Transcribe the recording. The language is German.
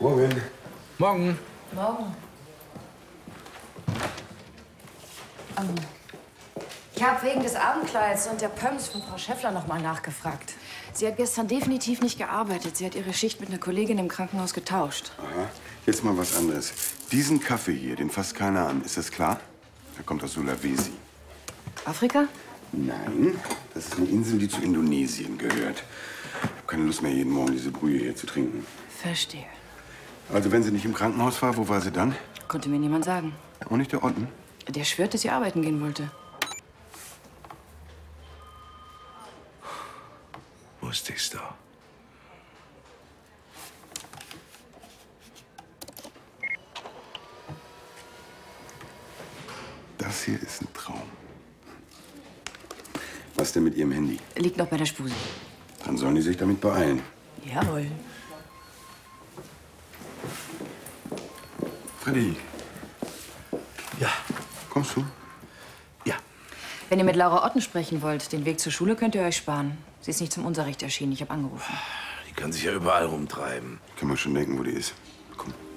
Morgen. Morgen. Morgen. Ich habe wegen des Abendkleids und der Pumps von Frau Schäffler noch mal nachgefragt. Sie hat gestern definitiv nicht gearbeitet. Sie hat ihre Schicht mit einer Kollegin im Krankenhaus getauscht. Aha. Jetzt mal was anderes. Diesen Kaffee hier, den fasst keiner an. Ist das klar? Der kommt aus Sulawesi. Afrika? Nein, das ist eine Insel, die zu Indonesien gehört. Ich habe keine Lust mehr, jeden Morgen diese Brühe hier zu trinken. Verstehe. Also, wenn sie nicht im Krankenhaus war, wo war sie dann? Konnte mir niemand sagen. Auch nicht der Otten? Der schwört, dass sie arbeiten gehen wollte. Wusste ich's doch. Das hier ist ein Traum. Was denn mit ihrem Handy? Liegt noch bei der Spuse. Dann sollen die sich damit beeilen. Jawohl. Freddy, Ja. kommst du? Ja. Wenn ihr mit Laura Otten sprechen wollt, den Weg zur Schule könnt ihr euch sparen. Sie ist nicht zum Unterricht erschienen. Ich habe angerufen. Die kann sich ja überall rumtreiben. Kann man schon denken, wo die ist. Komm.